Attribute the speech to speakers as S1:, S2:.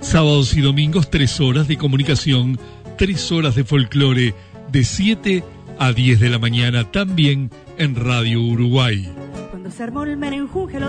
S1: Sábados y domingos 3 horas de comunicación, 3 horas de folclore, de 7 a 10 de la mañana, también en Radio Uruguay.
S2: Cuando se armó el merenjuje